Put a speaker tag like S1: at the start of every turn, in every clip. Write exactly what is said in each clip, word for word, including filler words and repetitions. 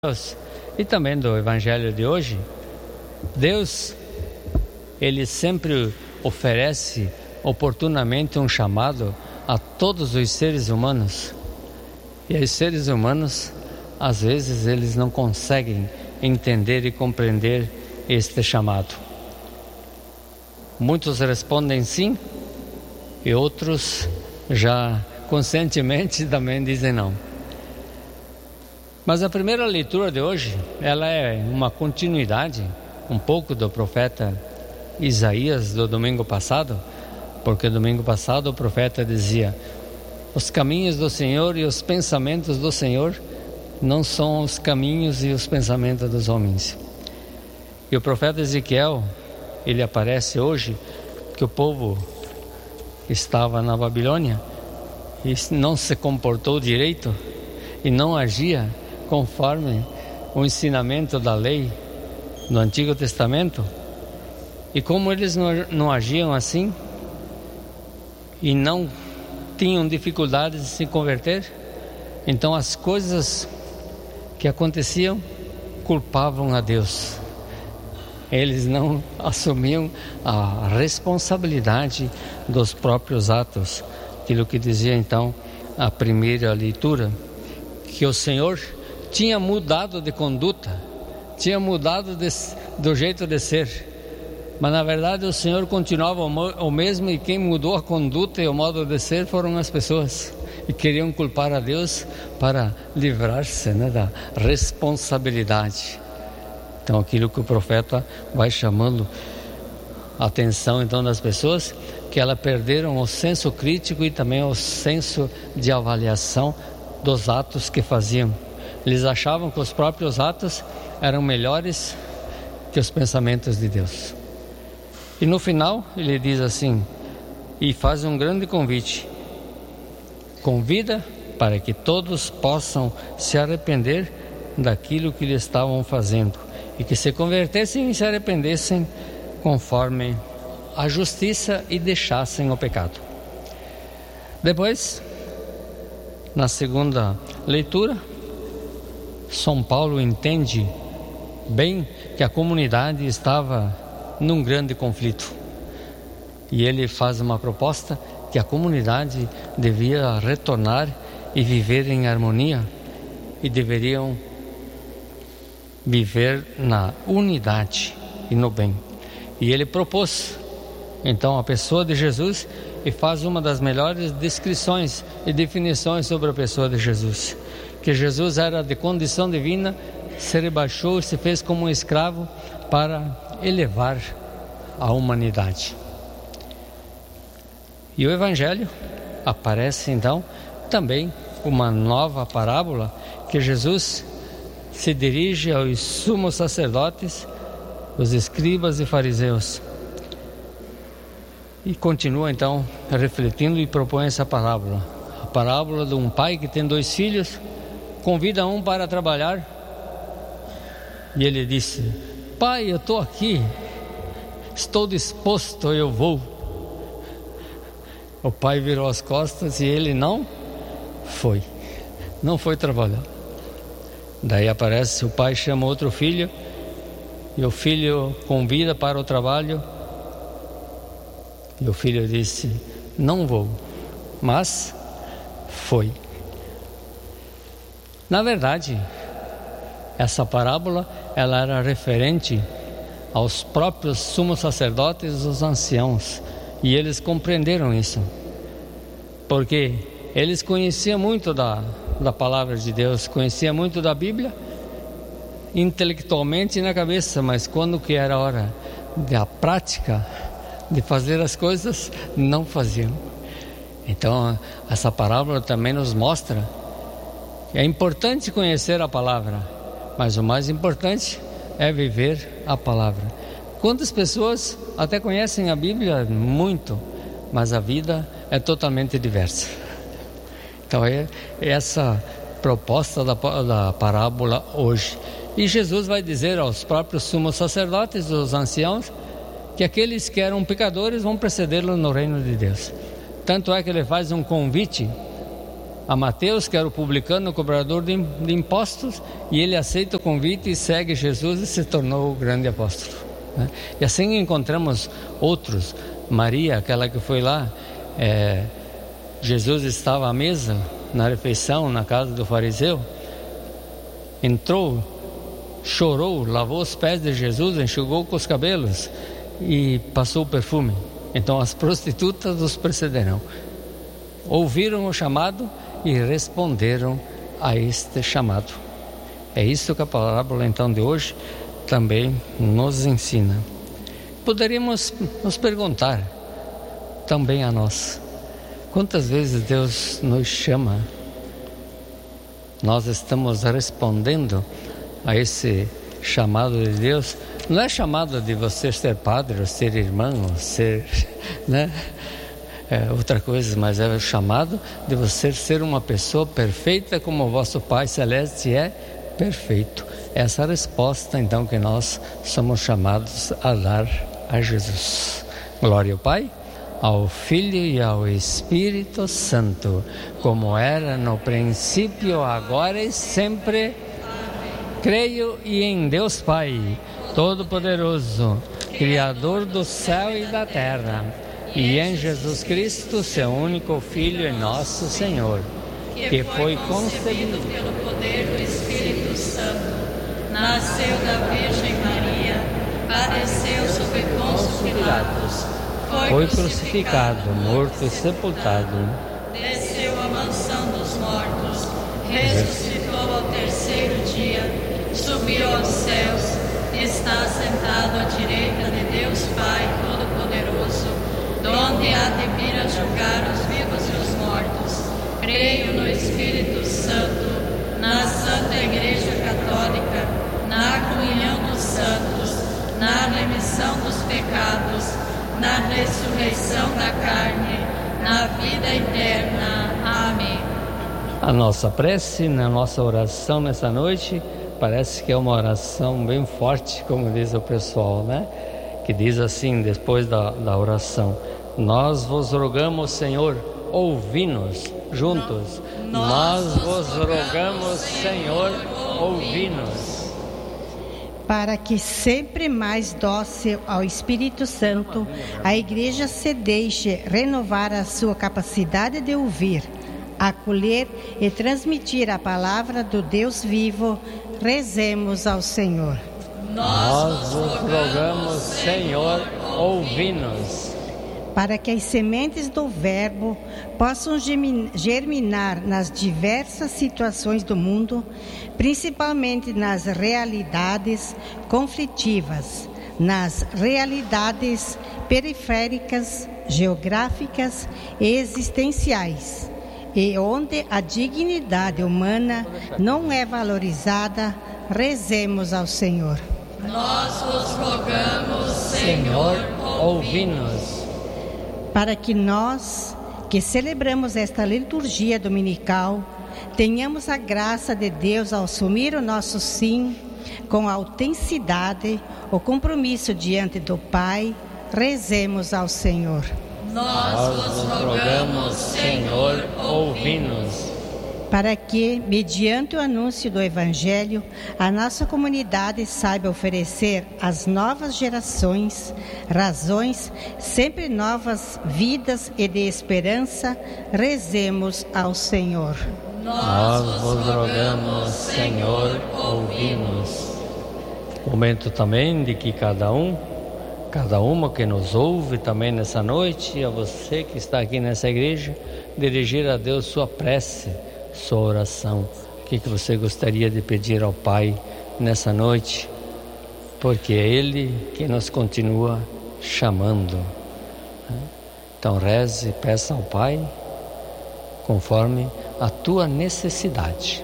S1: Deus e também do Evangelho de hoje, Deus, Ele sempre oferece oportunamente um chamado a todos os seres humanos. E os seres humanos, às vezes, eles não conseguem entender e compreender este chamado. Muitos respondem sim, e outros já conscientemente também dizem não. Mas a primeira leitura de hoje, ela é uma continuidade um pouco do profeta Isaías do domingo passado, porque domingo passado o profeta dizia: os caminhos do Senhor e os pensamentos do Senhor não são os caminhos e os pensamentos dos homens. E o profeta Ezequiel, ele aparece hoje que o povo estava na Babilônia e não se comportou direito e não agia conforme o ensinamento da lei no Antigo Testamento. E como eles não, não agiam assim e não tinham dificuldades de se converter, então as coisas que aconteciam culpavam a Deus. Eles não assumiam a responsabilidade dos próprios atos. Aquilo que dizia então a primeira leitura, que o Senhor tinha mudado de conduta, tinha mudado de, do jeito de ser, mas na verdade o Senhor continuava o mesmo, e quem mudou a conduta e o modo de ser foram as pessoas, e queriam culpar a Deus para livrar-se, né, da responsabilidade. Então aquilo que o profeta vai chamando a atenção então das pessoas, que elas perderam o senso crítico e também o senso de avaliação dos atos que faziam. Eles achavam que os próprios atos eram melhores que os pensamentos de Deus. E no final ele diz assim, e faz um grande convite: convida para que todos possam se arrepender daquilo que eles estavam fazendo, e que se convertessem e se arrependessem conforme a justiça e deixassem o pecado. Depois, na segunda leitura, São Paulo entende bem que a comunidade estava num grande conflito, e ele faz uma proposta que a comunidade devia retornar e viver em harmonia, e deveriam viver na unidade e no bem. E ele propôs então a pessoa de Jesus, e faz uma das melhores descrições e definições sobre a pessoa de Jesus, que Jesus era de condição divina, se rebaixou e se fez como um escravo para elevar a humanidade. E o Evangelho aparece então também uma nova parábola, que Jesus se dirige aos sumos sacerdotes, os escribas e fariseus, e continua então refletindo e propõe essa parábola, a parábola de um pai que tem dois filhos, convida um para trabalhar, e ele disse: pai, eu estou aqui, estou disposto, eu vou. O pai virou as costas e ele não foi, não foi trabalhar. Daí aparece o pai, chama outro filho, e o filho convida para o trabalho, e o filho disse: não vou, mas foi. Na verdade, essa parábola ela era referente aos próprios sumos sacerdotes e os anciãos, e eles compreenderam isso, porque eles conheciam muito da, da palavra de Deus, conheciam muito da Bíblia, intelectualmente na cabeça, mas quando que era a hora da prática, de fazer as coisas, não faziam. Então essa parábola também nos mostra que é importante conhecer a palavra, mas o mais importante é viver a palavra. Quantas pessoas até conhecem a Bíblia muito, mas a vida é totalmente diversa. Então é essa proposta da, da parábola hoje. E Jesus vai dizer aos próprios sumos sacerdotes, os anciãos, que aqueles que eram pecadores vão precedê-lo no reino de Deus. Tanto é que ele faz um convite a Mateus, que era o publicano, o cobrador de impostos, e ele aceita o convite e segue Jesus e se tornou o grande apóstolo, né? E assim encontramos outros. Maria, aquela que foi lá, é, Jesus estava à mesa, na refeição, na casa do fariseu, entrou, chorou, lavou os pés de Jesus, enxugou com os cabelos e passou o perfume. Então as prostitutas os precederão. Ouviram o chamado e responderam a este chamado. É isso que a parábola então de hoje também nos ensina. Poderíamos nos perguntar também a nós: quantas vezes Deus nos chama? Nós estamos respondendo a esse chamado de Deus? Não é chamado de você ser padre, ou ser irmão, ou ser, né? É outra coisa, mas é o chamado de você ser uma pessoa perfeita como o vosso Pai Celeste é perfeito. Essa é a resposta então que nós somos chamados a dar a Jesus. Glória ao Pai, ao Filho e ao Espírito Santo, como era no princípio, agora e sempre. Creio e em Deus Pai Todo-Poderoso, Criador do céu e da terra, e em Jesus Cristo, seu único Filho e nosso Senhor, que foi concebido
S2: pelo poder do Espírito Santo, nasceu da Virgem Maria, padeceu sob Pôncio Pilatos,
S1: foi crucificado, morto e sepultado,
S2: desceu à mansão dos mortos, ressuscitou ao terceiro dia, subiu aos céus, está sentado à direita de Deus Pai Todo-Poderoso, donde há de vir a julgar os vivos e os mortos. Creio no Espírito Santo, na Santa Igreja Católica, na comunhão dos santos, na remissão dos pecados, na ressurreição da carne, na vida eterna. Amém.
S1: A nossa prece, na nossa oração nessa noite, parece que é uma oração bem forte, como diz o pessoal, né? Que diz assim, depois da, da oração: nós vos rogamos, Senhor, ouvi-nos. Juntos, nós, nós vos rogamos, Senhor, ouvi-nos.
S3: Para que sempre mais dócil ao Espírito Santo, a Igreja se deixe renovar a sua capacidade de ouvir, acolher e transmitir a palavra do Deus vivo, rezemos ao Senhor.
S1: Nós vos rogamos, Senhor, ouvi-nos.
S3: Para que as sementes do Verbo possam germinar nas diversas situações do mundo, principalmente nas realidades conflitivas, nas realidades periféricas, geográficas e existenciais, e onde a dignidade humana não é valorizada, rezemos ao Senhor.
S2: Nós vos rogamos, Senhor, ouvi-nos.
S3: Para que nós, que celebramos esta liturgia dominical, tenhamos a graça de Deus ao assumir o nosso sim, com autenticidade, o compromisso diante do Pai, rezemos ao Senhor.
S2: Nós vos rogamos, Senhor, ouvi-nos.
S3: Para que, mediante o anúncio do Evangelho, a nossa comunidade saiba oferecer às novas gerações razões, sempre novas vidas e de esperança, rezemos ao Senhor.
S1: Nós vos rogamos, Senhor, ouvi-nos. Momento também de que cada um, cada uma que nos ouve também nessa noite, e a você que está aqui nessa igreja, dirigir a Deus sua prece, sua oração. O que, que você gostaria de pedir ao Pai nessa noite? Porque é Ele que nos continua chamando. Então reze, peça ao Pai conforme a tua necessidade.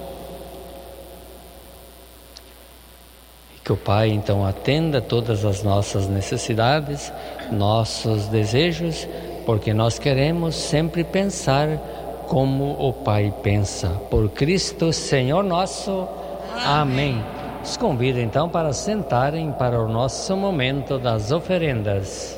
S1: E que o Pai então atenda todas as nossas necessidades, nossos desejos, porque nós queremos sempre pensar como o Pai pensa. Por Cristo Senhor nosso. Amém. Amém. Os convido então para sentarem para o nosso momento das oferendas.